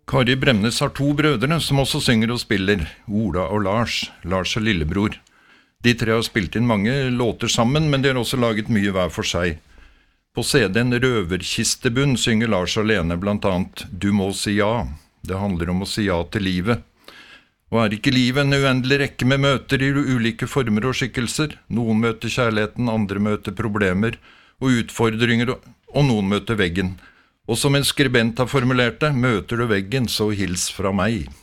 Kari Bremnes har to brødre som også synger og spiller, Ola og Lars. Lars er lillebror. De tre har spilt inn mange låter sammen, men de har også laget mye hver for seg. På CD-en Røverkistebunn synger Lars alene blant annet Du må si ja. Det handler om å si ja til livet. Og er ikke livet en uendelig rekke med møter i ulike former og skikkelser? Noen møter kjærligheten, andre møter problemer og utfordringer, og noen møter veggen. Og som en skribent har formulert det, møter du veggen, så hils fra meg.